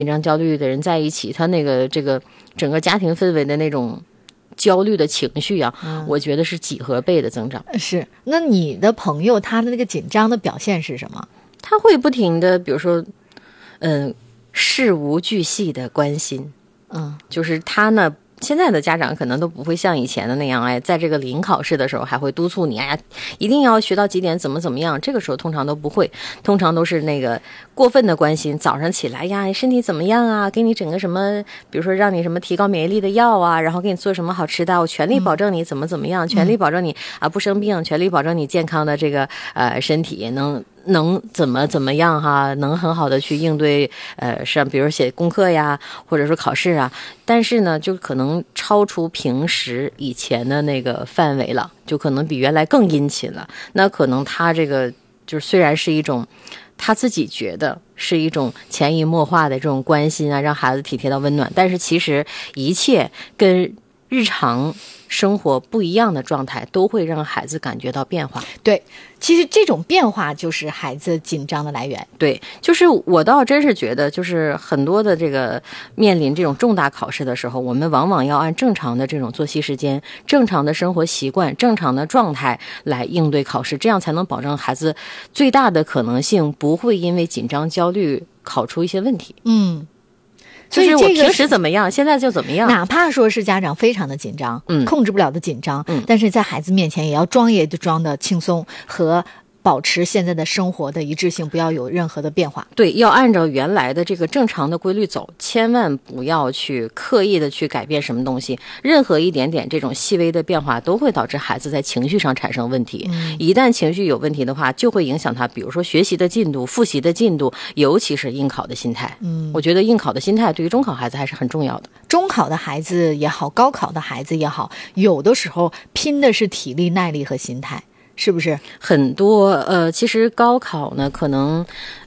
紧张焦虑的人在一起，他那个这个整个家庭氛围的那种焦虑的情绪啊，我觉得是几何倍的增长。 是，那你的朋友他的那个紧张的表现是什么？ 他会不停的，比如说，事无巨细的关心，就是他呢。现在的家长可能都不会像以前的那样，在这个临考试的时候还会督促你，一定要学到几点，怎么样。这个时候通常都不会，通常都是那个过分的关心。早上起来呀，身体怎么样啊？给你整个什么，比如说让你什么提高免疫力的药啊，然后给你做什么好吃的，我全力保证你怎么样，全力保证你不生病，全力保证你健康的这个身体能怎么样哈，能很好的去应对像比如写功课呀，或者说考试啊，但是呢就可能超出平时以前的那个范围了，就可能比原来更殷勤了。那可能他这个就是虽然是一种他自己觉得是一种潜移默化的这种关心啊，让孩子体贴到温暖，但是其实一切跟日常生活不一样的状态都会让孩子感觉到变化。 对，其实这种变化就是孩子紧张的来源。 对，就是我倒真是觉得，就是很多的这个面临这种重大考试的时候，我们往往要按正常的这种作息时间、正常的生活习惯、正常的状态来应对考试，这样才能保证孩子最大的可能性不会因为紧张焦虑考出一些问题。就是我平时怎么样，现在就怎么样。 哪怕说是家长非常的紧张，控制不了的紧张，但是在孩子面前也要装也就装的轻松和保持现在的生活的一致性，不要有任何的变化。 对，要按照原来的这个正常的规律走，千万不要去刻意的去改变什么东西。任何一点点这种细微的变化都会导致孩子在情绪上产生问题。一旦情绪有问题的话，就会影响他，比如说学习的进度、复习的进度，尤其是应考的心态。我觉得应考的心态对于中考孩子还是很重要的。 中考的孩子也好，高考的孩子也好，有的时候拼的是体力、耐力和心态。是不是很多其实高考呢，可能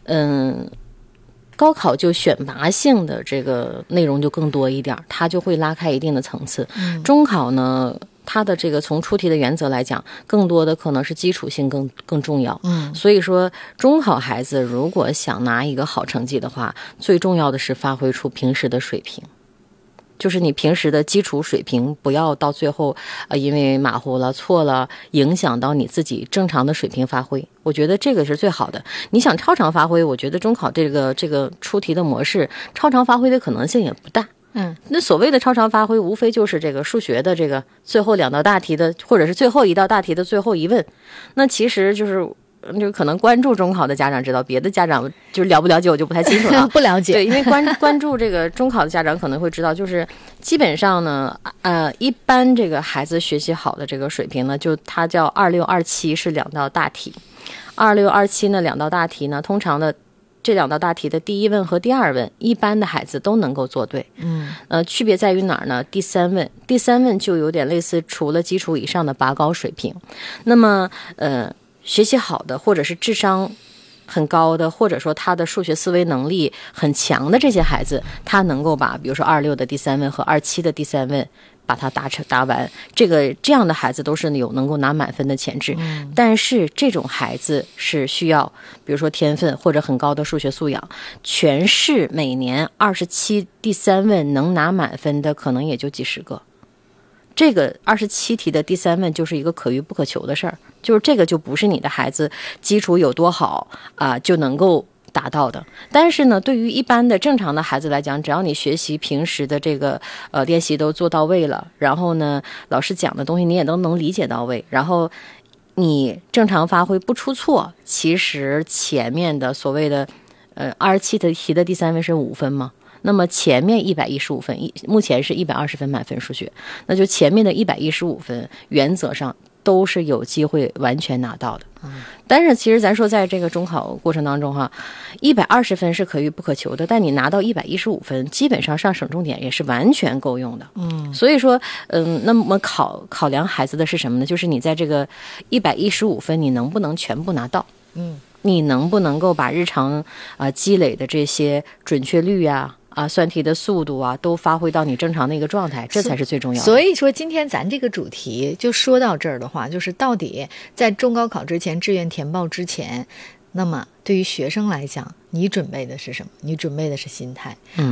高考就选拔性的这个内容就更多一点，它就会拉开一定的层次。中考呢，它的这个从出题的原则来讲，更多的可能是基础性更重要。所以说中考孩子如果想拿一个好成绩的话，最重要的是发挥出平时的水平。就是你平时的基础水平不要到最后因为马虎了错了影响到你自己正常的水平发挥，我觉得这个是最好的。你想超常发挥，我觉得中考这个出题的模式超常发挥的可能性也不大。那所谓的超常发挥无非就是这个数学的这个最后2道大题的，或者是最后1道大题的最后一问。那其实就是可能关注中考的家长知道，别的家长就了不了解我就不太清楚了。 不了解。 对，因为关注这个中考的家长可能会知道，就是基本上呢一般这个孩子学习好的这个水平呢，就它叫26、27是2道大题。26、27呢2道大题呢，通常的这2道大题的第一问和第二问，一般的孩子都能够做对。区别在于哪儿呢？第三问就有点类似除了基础以上的拔高水平。那么学习好的，或者是智商很高的，或者说他的数学思维能力很强的这些孩子，他能够把比如说26的第3问和27的第3问把它答完，这样的孩子都是有能够拿满分的潜质。但是这种孩子是需要比如说天分或者很高的数学素养，全市每年27第3问能拿满分的可能也就几十个。这个27题的第3问就是一个可遇不可求的事儿，就是这个就不是你的孩子基础有多好就能够达到的。但是呢，对于一般的正常的孩子来讲，只要你学习平时的这个练习都做到位了，然后呢老师讲的东西你也都能理解到位，然后你正常发挥不出错，其实前面的所谓的27题的第3问是5分嘛，那么前面115分，目前是120分满分数学，那就前面的115分原则上都是有机会完全拿到的。但是其实咱说在这个中考过程当中120分是可遇不可求的，但你拿到115分基本上上省重点也是完全够用的。所以说那么考量孩子的是什么呢？就是你在这个115分你能不能全部拿到。你能不能够把日常积累的这些准确率算题的速度都发挥到你正常的一个状态，这才是最重要的。 所以说今天咱这个主题就说到这儿的话，就是到底在中高考之前，志愿填报之前， 那么对于学生来讲，你准备的是什么？你准备的是心态。